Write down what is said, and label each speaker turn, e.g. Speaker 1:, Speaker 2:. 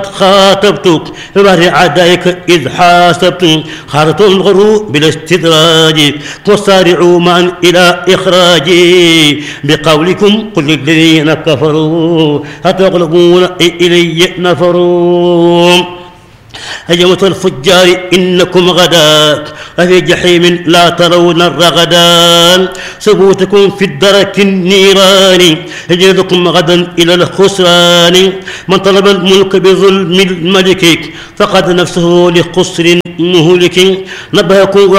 Speaker 1: خاطبتك ببحر عدائك إذ حاسبت خارط الغرو بالاستدراج وسارعوا معا إلى إخراجي بقولكم قل للذين كفروا أتغلبون إلي نفروا هجمة الفجار إنكم غدا أفي جحيم لا ترون الرغدان ثبوتكم في الدرك النيران هجرتكم غدا إلى الخسران من طلب الملك بظلم الملك فقد نفسه لخسر مهلك نبهكم